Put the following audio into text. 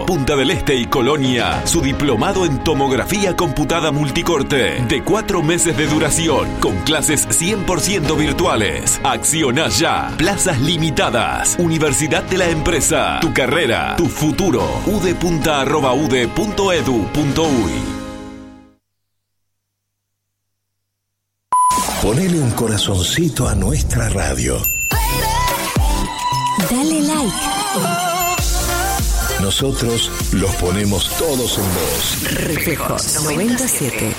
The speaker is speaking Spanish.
Punta del Este y Colonia, su diplomado en tomografía computada multicorte, de 4 meses de duración, con clases 100% virtuales. Acciona ya. Plazas limitadas. Universidad de la Empresa. Tu carrera, tu futuro. udepunta@ude.edu.uy. Ponele un corazoncito a nuestra radio. Dale like. Nosotros los ponemos todos en voz. Reflejos 97.